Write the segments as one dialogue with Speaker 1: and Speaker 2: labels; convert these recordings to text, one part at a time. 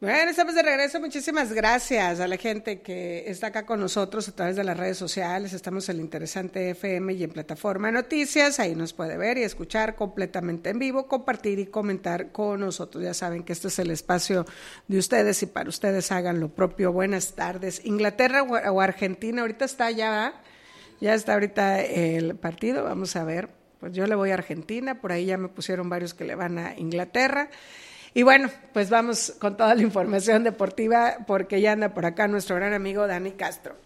Speaker 1: Bueno, estamos de regreso. Muchísimas gracias a la gente que está acá con nosotros a través de las redes sociales. Estamos en el Interesante FM y en Plataforma Noticias. Ahí nos puede ver y escuchar completamente en vivo, compartir y comentar con nosotros. Ya saben que este es el espacio de ustedes y para ustedes hagan lo propio. Buenas tardes. Inglaterra o Argentina, ahorita está ya está ahorita el partido. Vamos a ver. Pues yo le voy a Argentina, por ahí ya me pusieron varios que le van a Inglaterra. Y bueno, pues vamos con toda la información deportiva porque ya anda por acá nuestro gran amigo Dani Castro.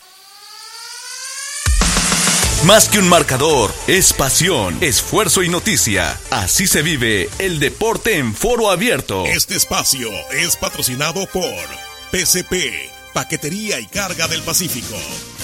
Speaker 2: Más que un marcador, es pasión, esfuerzo y noticia. Así se vive el deporte en foro abierto.
Speaker 3: Este espacio es patrocinado por PCP, Paquetería y Carga del Pacífico.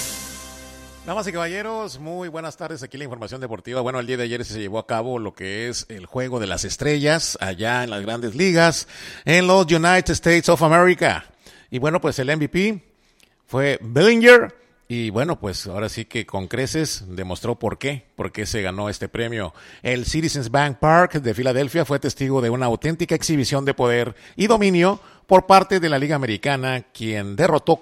Speaker 4: Damas y caballeros, muy buenas tardes. Aquí la información deportiva. Bueno, el día de ayer se llevó a cabo lo que es el Juego de las Estrellas allá en las Grandes Ligas en los United States of America. Y bueno, pues el MVP fue Bellinger. Y bueno, pues ahora sí que con creces demostró por qué se ganó este premio. El Citizens Bank Park de Filadelfia fue testigo de una auténtica exhibición de poder y dominio por parte de la Liga Americana, quien derrotó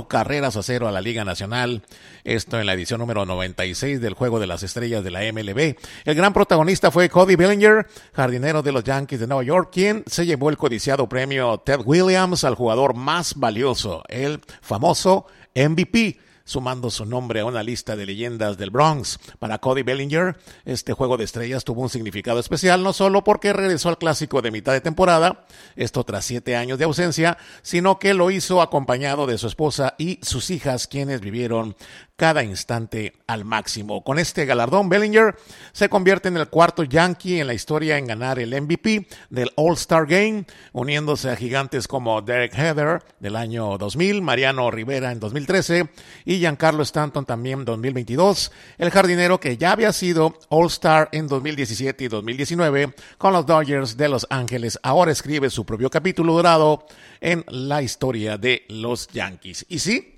Speaker 4: 4-0 a la Liga Nacional. Esto en la edición número 96 del Juego de las Estrellas de la MLB. El gran protagonista fue Cody Bellinger, jardinero de los Yankees de Nueva York, quien se llevó el codiciado premio Ted Williams al jugador más valioso, el famoso MVP, sumando su nombre a una lista de leyendas del Bronx. Para Cody Bellinger, este Juego de Estrellas tuvo un significado especial, no solo porque regresó al clásico de mitad de temporada, esto tras 7 años de ausencia, sino que lo hizo acompañado de su esposa y sus hijas, quienes vivieron cada instante al máximo. Con este galardón, Bellinger se convierte en el cuarto Yankee en la historia en ganar el MVP del All-Star Game, uniéndose a gigantes como Derek Jeter del año 2000, Mariano Rivera en 2013 y Giancarlo Stanton también en 2022, el jardinero que ya había sido All-Star en 2017 y 2019 con los Dodgers de Los Ángeles, ahora escribe su propio capítulo dorado en la historia de los Yankees. Y sí,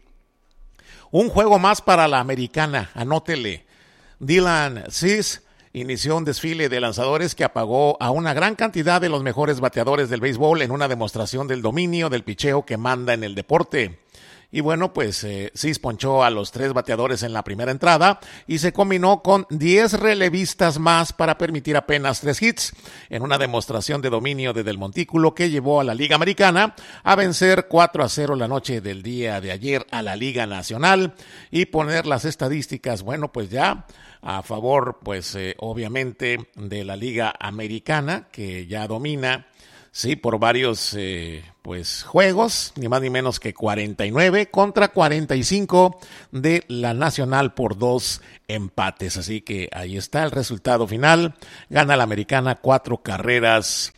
Speaker 4: un juego más para la americana, anótele. Dylan Cease inició un desfile de lanzadores que apagó a una gran cantidad de los mejores bateadores del béisbol en una demostración del dominio del picheo que manda en el deporte. Y bueno, pues Cease ponchó a los 3 bateadores en la primera entrada y se combinó con 10 relevistas más para permitir apenas 3 hits en una demostración de dominio desde el montículo que llevó a la Liga Americana a vencer 4-0 la noche del día de ayer a la Liga Nacional y poner las estadísticas, bueno, pues ya a favor, pues obviamente de la Liga Americana, que ya domina, sí, por varios pues juegos, ni más ni menos que 49 contra 45 de la Nacional por 2 empates. Así que ahí está el resultado final. Gana la Americana 4-0.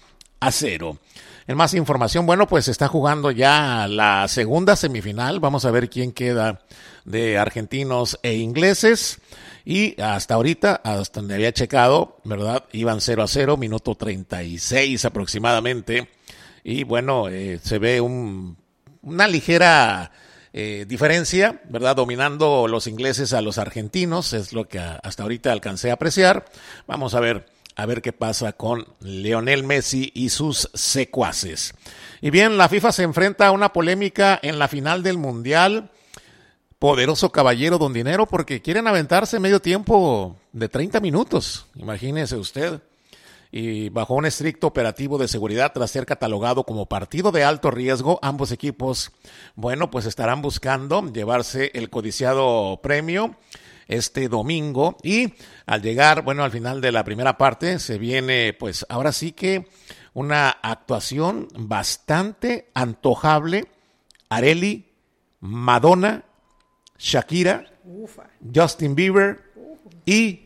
Speaker 4: En más información, bueno, pues está jugando ya la segunda semifinal. Vamos a ver quién queda de argentinos e ingleses. Y hasta ahorita, hasta donde había checado, ¿verdad? Iban 0-0, minuto 36 aproximadamente. Y bueno, se ve una ligera diferencia, ¿verdad? Dominando los ingleses a los argentinos, es lo que hasta ahorita alcancé a apreciar. Vamos a ver qué pasa con Lionel Messi y sus secuaces. Y bien, la FIFA se enfrenta a una polémica en la final del Mundial. Poderoso caballero don dinero, porque quieren aventarse medio tiempo de 30 minutos, imagínese usted. Y bajo un estricto operativo de seguridad tras ser catalogado como partido de alto riesgo, ambos equipos, bueno, pues estarán buscando llevarse el codiciado premio este domingo. Y al llegar, bueno, al final de la primera parte se viene, pues ahora sí que una actuación bastante antojable. Arely, Madonna, Shakira, Justin Bieber y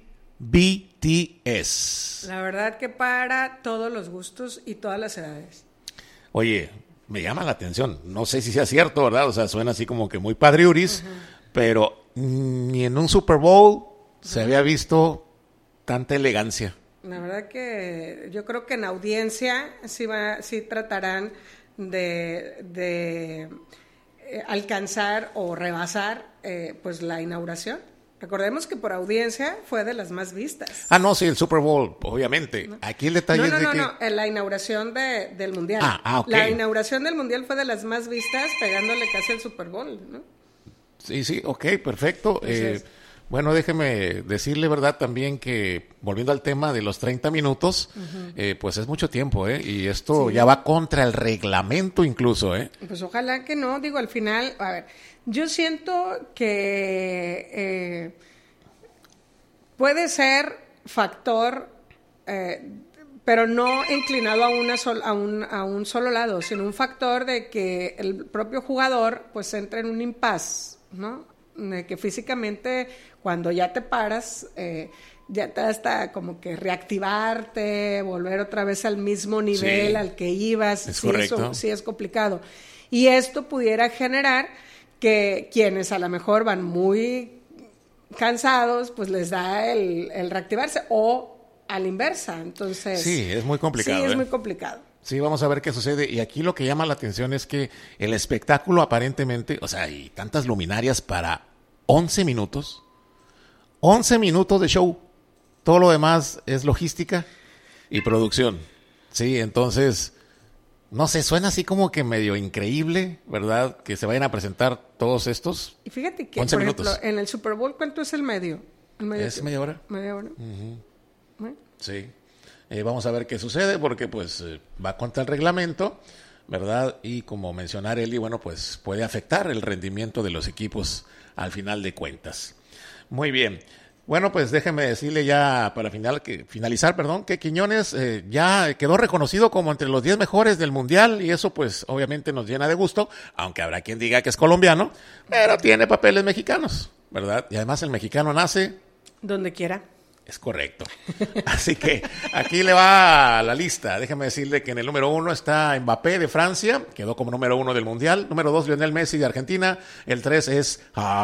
Speaker 4: BTS.
Speaker 1: La verdad que para todos los gustos y todas las edades.
Speaker 4: Oye, me llama la atención, no sé si sea cierto, ¿verdad? O sea, suena así como que muy padriuris, pero ni en un Super Bowl se había visto tanta elegancia.
Speaker 1: La verdad que yo creo que en audiencia sí tratarán de alcanzar o rebasar pues la inauguración. Recordemos que por audiencia fue de las más vistas.
Speaker 4: Ah, no, sí, el Super Bowl, obviamente.
Speaker 1: ¿No?
Speaker 4: Aquí el detalle es de que...
Speaker 1: No, la inauguración del Mundial.
Speaker 4: Ok.
Speaker 1: La inauguración del Mundial fue de las más vistas, pegándole casi al Super Bowl, ¿no?
Speaker 4: Sí, ok, perfecto. Bueno, déjeme decirle, ¿verdad? También que, volviendo al tema de los 30 minutos, pues es mucho tiempo, y esto ya va contra el reglamento incluso,
Speaker 1: Pues ojalá que no, digo, al final, a ver, yo siento que puede ser factor, pero no inclinado a un solo lado, sino un factor de que el propio jugador pues entra en un impasse, ¿no? De que físicamente cuando ya te paras, ya te hasta como que reactivarte, volver otra vez al mismo nivel al que ibas.
Speaker 4: Es correcto.
Speaker 1: Eso sí es complicado. Y esto pudiera generar que quienes a lo mejor van muy cansados, pues les da el reactivarse, o a la inversa. Entonces,
Speaker 4: sí, es muy complicado.
Speaker 1: Sí, es muy complicado.
Speaker 4: Sí, vamos a ver qué sucede. Y aquí lo que llama la atención es que el espectáculo aparentemente, o sea, hay tantas luminarias para 11 minutos. 11 minutos de show. Todo lo demás es logística y producción. Sí, entonces, no sé, suena así como que medio increíble, ¿verdad? Que se vayan a presentar todos estos.
Speaker 1: Y fíjate que,
Speaker 4: 11
Speaker 1: por
Speaker 4: minutos.
Speaker 1: ejemplo, en el Super Bowl, ¿cuánto es el medio?
Speaker 4: ¿Es media hora?
Speaker 1: Media hora.
Speaker 4: Uh-huh. Sí. Vamos a ver qué sucede porque pues va contra el reglamento, ¿verdad? Y como mencionar Eli, bueno, pues puede afectar el rendimiento de los equipos al final de cuentas. Muy bien. Bueno, pues déjeme decirle ya para finalizar, que Quiñones ya quedó reconocido como entre los 10 mejores del Mundial y eso pues obviamente nos llena de gusto, aunque habrá quien diga que es colombiano, pero tiene papeles mexicanos, ¿verdad? Y además el mexicano nace
Speaker 1: donde quiera.
Speaker 4: Es correcto. Así que aquí le va la lista. Déjame decirle que en el número 1 está Mbappé de Francia, quedó como número 1 del Mundial. Número 2, Lionel Messi de Argentina. El 3 es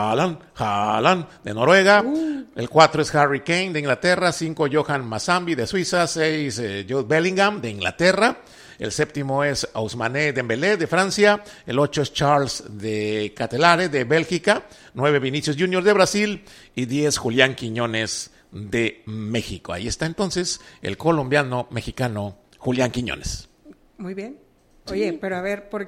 Speaker 4: Haaland de Noruega. El 4 es Harry Kane de Inglaterra. 5, Johan Mazambi de Suiza. 6, Jude Bellingham de Inglaterra. El 7 es Ousmane Dembélé de Francia. El 8 es Charles de Catelare de Bélgica. 9, Vinicius Junior de Brasil. Y 10, Julián Quiñones de México. Ahí está entonces el colombiano mexicano Julián Quiñones.
Speaker 1: Muy bien. Oye, pero a ver, ¿por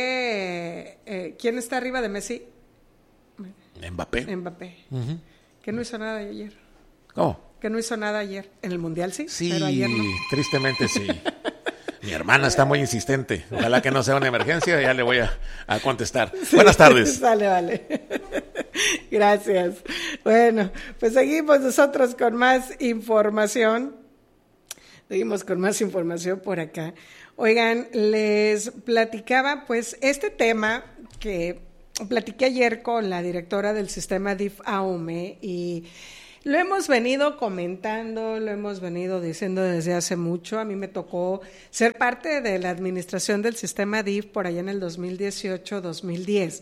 Speaker 1: qué? ¿Quién está arriba de Messi?
Speaker 4: Mbappé.
Speaker 1: Uh-huh. ¿Que no hizo nada ayer?
Speaker 4: ¿Cómo?
Speaker 1: ¿Que no hizo nada ayer? En el Mundial sí,
Speaker 4: sí,
Speaker 1: pero ayer no.
Speaker 4: Tristemente sí. Mi hermana está muy insistente. Ojalá que no sea una emergencia, ya le voy a contestar. Sí, buenas tardes.
Speaker 1: Vale. Gracias. Bueno, pues seguimos nosotros con más información. Seguimos con más información por acá. Oigan, les platicaba pues este tema que platiqué ayer con la directora del sistema DIF AUME y lo hemos venido comentando, lo hemos venido diciendo desde hace mucho. A mí me tocó ser parte de la administración del sistema DIF por allá en el 2018-2010.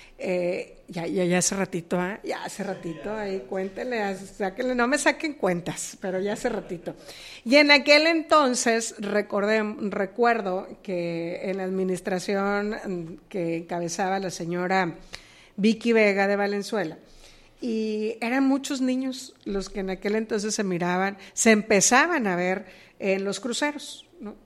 Speaker 1: Ya hace ratito, ya hace ratito, ahí cuéntenle, sáquenle, no me saquen cuentas, pero ya hace ratito. Y en aquel entonces recuerdo que en la administración que encabezaba la señora Vicky Vega de Valenzuela, y eran muchos niños los que en aquel entonces se empezaban a ver en los cruceros, ¿no?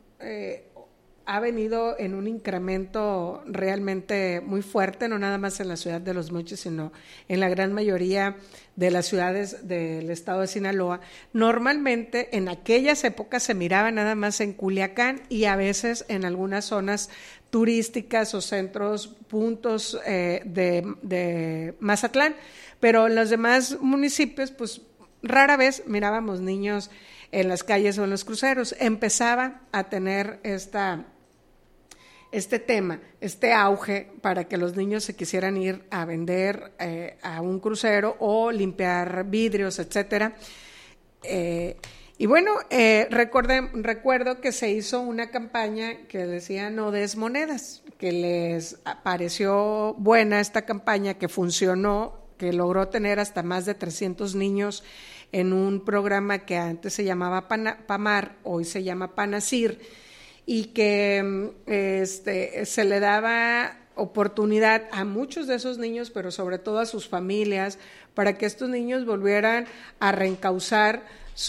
Speaker 1: Ha venido en un incremento realmente muy fuerte, no nada más en la ciudad de Los Mochis, sino en la gran mayoría de las ciudades del estado de Sinaloa. Normalmente en aquellas épocas se miraba nada más en Culiacán y a veces en algunas zonas turísticas o centros, puntos de Mazatlán, pero en los demás municipios, pues rara vez mirábamos niños en las calles o en los cruceros. Empezaba a tener este tema, este auge para que los niños se quisieran ir a vender a un crucero o limpiar vidrios, etcétera. Y bueno, recuerdo que se hizo una campaña que decía no des monedas, que les pareció buena esta campaña, que funcionó, que logró tener hasta más de 300 niños en un programa que antes se llamaba PAMAR, hoy se llama PANASIR, y que se le daba oportunidad a muchos de esos niños, pero sobre todo a sus familias, para que estos niños volvieran a reencauzar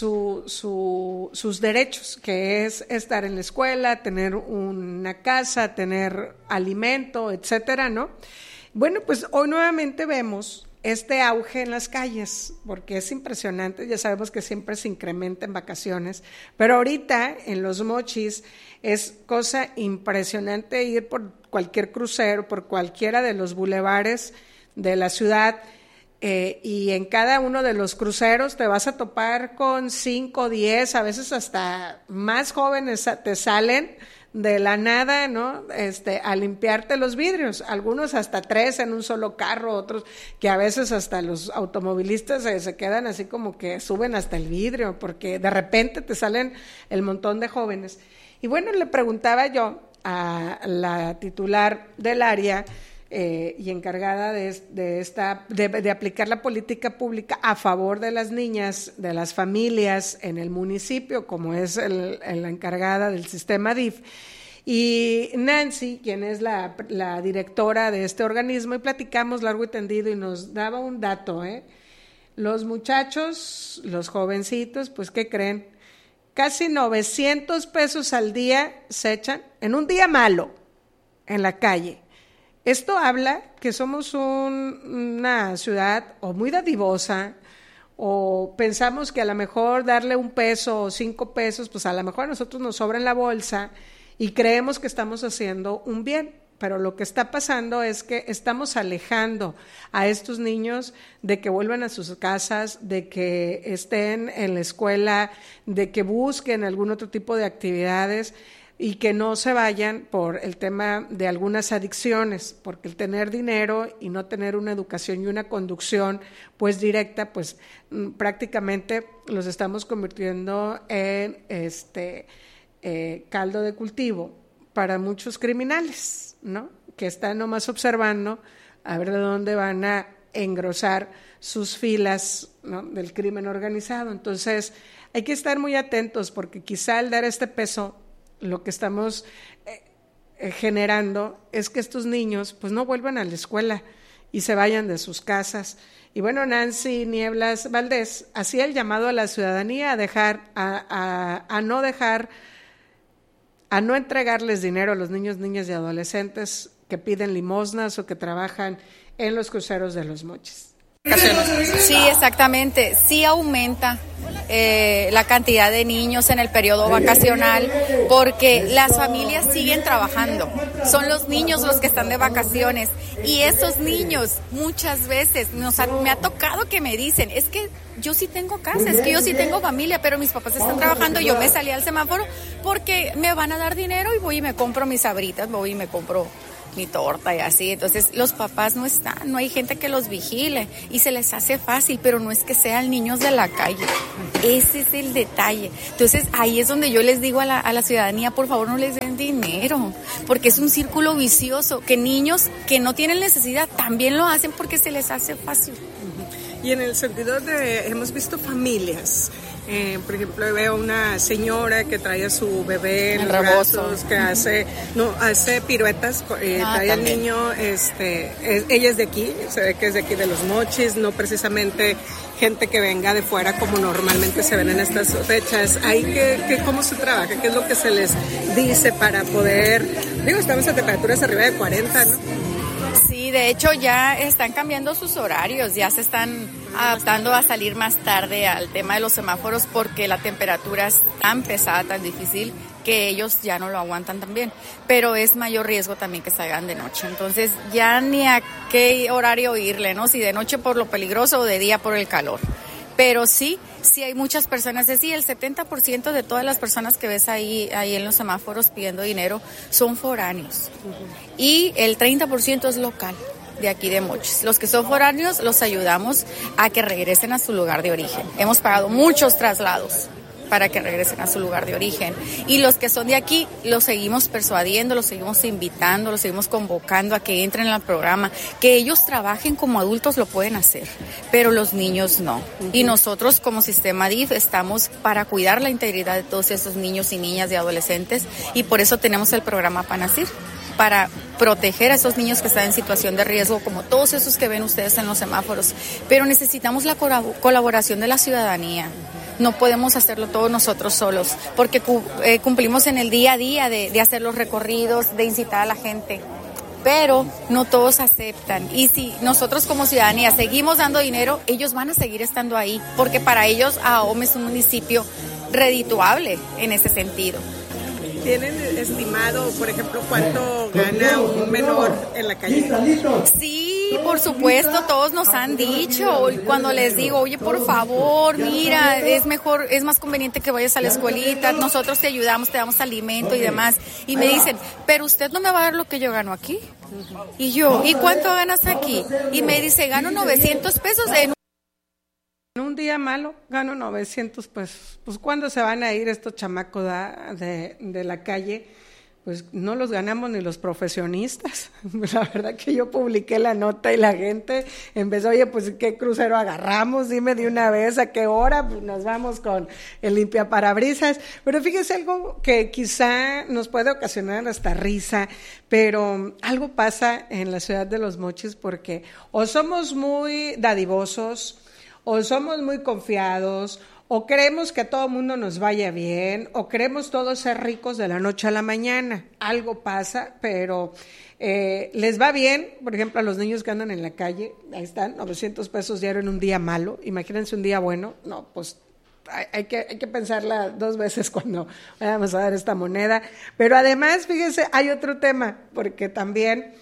Speaker 1: sus derechos, que es estar en la escuela, tener una casa, tener alimento, etcétera, ¿no? Bueno, pues hoy nuevamente vemos este auge en las calles, porque es impresionante, ya sabemos que siempre se incrementa en vacaciones, pero ahorita en Los Mochis es cosa impresionante ir por cualquier crucero, por cualquiera de los bulevares de la ciudad, y en cada uno de los cruceros te vas a topar con 5, 10, a veces hasta más jóvenes te salen de la nada, ¿no? A limpiarte los vidrios, algunos hasta 3 en un solo carro, otros que a veces hasta los automovilistas se quedan así como que suben hasta el vidrio, porque de repente te salen el montón de jóvenes. Y bueno, le preguntaba yo a la titular del área y encargada de aplicar la política pública a favor de las niñas, de las familias en el municipio, como es la encargada del sistema DIF, y Nancy, quien es la directora de este organismo, y platicamos largo y tendido y nos daba un dato, los muchachos, los jovencitos, pues ¿qué creen? Casi 900 pesos al día se echan en un día malo en la calle. Esto habla que somos una ciudad o muy dadivosa, o pensamos que a lo mejor darle 1 peso o 5 pesos, pues a lo mejor a nosotros nos sobra en la bolsa y creemos que estamos haciendo un bien, pero lo que está pasando es que estamos alejando a estos niños de que vuelvan a sus casas, de que estén en la escuela, de que busquen algún otro tipo de actividades, y que no se vayan por el tema de algunas adicciones, porque el tener dinero y no tener una educación y una conducción pues directa, pues prácticamente los estamos convirtiendo en caldo de cultivo para muchos criminales, ¿no? Que están nomás observando a ver de dónde van a engrosar sus filas, ¿no? Del crimen organizado. Entonces hay que estar muy atentos, porque quizá al dar este peso lo que estamos generando es que estos niños pues no vuelvan a la escuela y se vayan de sus casas. Y bueno, Nancy Nieblas Valdés hacía el llamado a la ciudadanía a no entregarles dinero a los niños, niñas y adolescentes que piden limosnas o que trabajan en los cruceros de Los Mochis.
Speaker 5: Sí, exactamente. Sí aumenta la cantidad de niños en el periodo vacacional, porque las familias siguen trabajando. Son los niños los que están de vacaciones, y esos niños muchas veces me ha tocado que me dicen, es que yo sí tengo casa, es que yo sí tengo familia, pero mis papás están trabajando, yo me salí al semáforo porque me van a dar dinero y voy y me compro mis sabritas, voy y me compro mi torta y así. Entonces los papás no están, no hay gente que los vigile y se les hace fácil, pero no es que sean niños de la calle. Ese es el detalle. Entonces ahí es donde yo les digo a la ciudadanía, por favor no les den dinero, porque es un círculo vicioso, que niños que no tienen necesidad también lo hacen porque se les hace fácil.
Speaker 1: Y en el sentido hemos visto familias, por ejemplo, veo una señora que trae a su bebé en los brazos, que hace piruetas, trae al niño, ella es de aquí, se ve que es de aquí de Los Mochis, no precisamente gente que venga de fuera como normalmente se ven en estas fechas. ¿Cómo se trabaja? ¿Qué es lo que se les dice para poder, estamos a temperaturas arriba de 40, ¿no?
Speaker 5: Sí, de hecho ya están cambiando sus horarios, ya se están adaptando a salir más tarde al tema de los semáforos, porque la temperatura es tan pesada, tan difícil, que ellos ya no lo aguantan tan bien, pero es mayor riesgo también que salgan de noche. Entonces ya ni a qué horario irle, ¿no? Si de noche por lo peligroso o de día por el calor. Pero sí hay muchas personas, el 70% de todas las personas que ves ahí en los semáforos pidiendo dinero son foráneos. Y el 30% es local, de aquí de Mochis. Los que son foráneos los ayudamos a que regresen a su lugar de origen. Hemos pagado muchos traslados para que regresen a su lugar de origen. Y los que son de aquí, los seguimos persuadiendo, los seguimos invitando, los seguimos convocando a que entren al programa. Que ellos trabajen como adultos lo pueden hacer, pero los niños no. Y nosotros como Sistema DIF estamos para cuidar la integridad de todos esos niños y niñas y adolescentes, y por eso tenemos el programa Panacir, para proteger a esos niños que están en situación de riesgo, como todos esos que ven ustedes en los semáforos. Pero necesitamos la colaboración de la ciudadanía. No podemos hacerlo todos nosotros solos, porque cumplimos en el día a día de hacer los recorridos, de incitar a la gente. Pero no todos aceptan, y si nosotros como ciudadanía seguimos dando dinero, ellos van a seguir estando ahí, porque para ellos Ahome es un municipio redituable en ese sentido.
Speaker 1: ¿Tienen estimado, por ejemplo, cuánto gana un menor en la calle?
Speaker 5: Sí, por supuesto, todos nos han dicho, cuando les digo, oye, por favor, mira, es más conveniente que vayas a la escuelita, nosotros te ayudamos, te damos alimento y demás, y me dicen, pero usted no me va a dar lo que yo gano aquí. Y yo, ¿y cuánto ganas aquí? Y me dice, gano 900 pesos en
Speaker 1: un día malo, gano 900 pesos. Pues ¿cuándo se van a ir estos chamacos de la calle? Pues no los ganamos ni los profesionistas. La verdad que yo publiqué la nota y la gente empezó, oye, pues ¿qué crucero agarramos? Dime de una vez a qué hora, pues nos vamos con el limpiaparabrisas. Pero fíjese algo que quizá nos puede ocasionar hasta risa, pero algo pasa en la ciudad de Los Mochis porque o somos muy dadivosos, o somos muy confiados, o creemos que a todo mundo nos vaya bien, o queremos todos ser ricos de la noche a la mañana. Algo pasa, pero les va bien. Por ejemplo, a los niños que andan en la calle, ahí están, 900 pesos diario en un día malo. Imagínense un día bueno. No, pues hay que pensarla 2 veces cuando vayamos a dar esta moneda. Pero además, fíjense, hay otro tema, porque también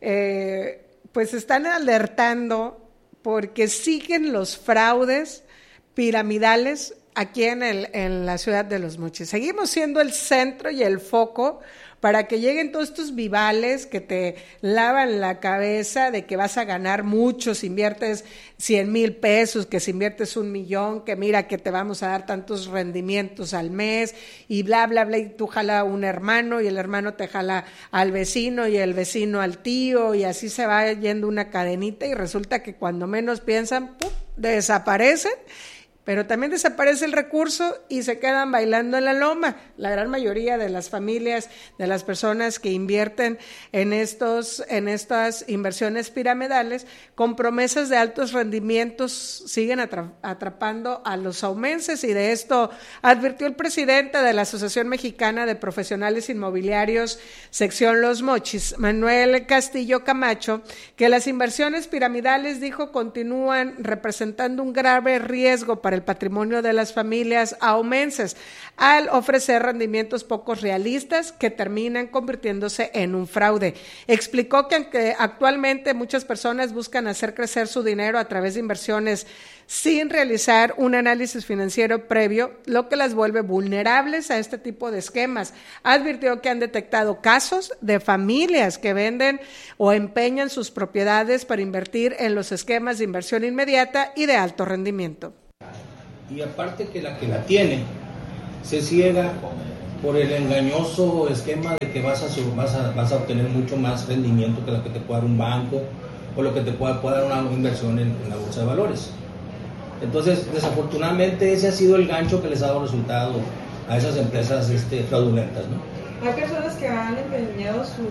Speaker 1: pues están alertando porque siguen los fraudes piramidales aquí en la ciudad de Los Mochis. Seguimos siendo el centro y el foco para que lleguen todos estos vivales que te lavan la cabeza de que vas a ganar mucho si inviertes 100,000 pesos, que si inviertes 1,000,000, que mira que te vamos a dar tantos rendimientos al mes y bla, bla, bla, y tú jala a un hermano y el hermano te jala al vecino y el vecino al tío y así se va yendo una cadenita y resulta que cuando menos piensan, ¡pum!, desaparecen. Pero también desaparece el recurso y se quedan bailando en la loma. La gran mayoría de las familias, de las personas que invierten en estas inversiones piramidales, con promesas de altos rendimientos, siguen atrapando a los aumenses, y de esto advirtió el presidente de la Asociación Mexicana de Profesionales Inmobiliarios, sección Los Mochis, Manuel Castillo Camacho, que las inversiones piramidales, dijo, continúan representando un grave riesgo para el patrimonio de las familias aumenses al ofrecer rendimientos poco realistas que terminan convirtiéndose en un fraude. Explicó que aunque actualmente muchas personas buscan hacer crecer su dinero a través de inversiones sin realizar un análisis financiero previo, lo que las vuelve vulnerables a este tipo de esquemas. Advirtió que han detectado casos de familias que venden o empeñan sus propiedades para invertir en los esquemas de inversión inmediata y de alto rendimiento.
Speaker 6: Y aparte que la tiene se ciega por el engañoso esquema de que vas a obtener mucho más rendimiento que lo que te puede dar un banco o lo que te pueda dar una inversión en la bolsa de valores. Entonces, desafortunadamente, ese ha sido el gancho que les ha dado resultado a esas empresas fraudulentas, ¿no?
Speaker 7: Hay personas que han empeñado su